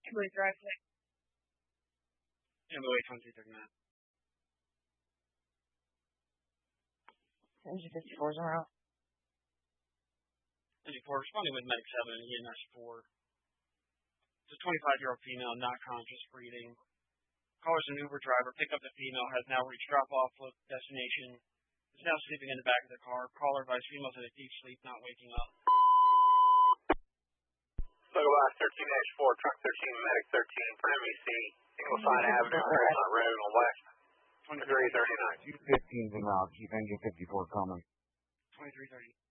Kimberly Drive, six. Kimberly 2339. Engine 54 is en route. Engine 4 responding with Medic 7 and EMS 4. It's a 25-year-old female, not conscious, breathing. Caller's an Uber driver. Pick up the female, has now reached drop-off destination. Is now sleeping in the back of the car. Caller advised females in a deep sleep, not waking up. Local Box 13-4, Truck 13, Medic 13 for MEC, Ingleside Avenue, Fairmont Road on West, 2339. 215's en route, keep engine 54 coming. 2330.